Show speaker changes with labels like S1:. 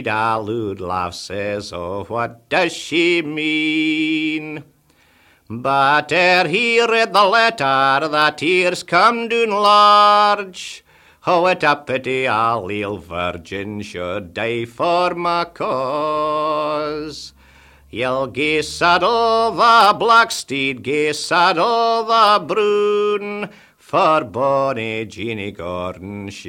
S1: Lud laugh says, oh, what does she mean? But ere he read the letter, the tears come down large. Oh, what a pity a leal virgin should die for my cause. You'll gae saddle the black steed, gae saddle the brown, for bonny Jeanie Gordon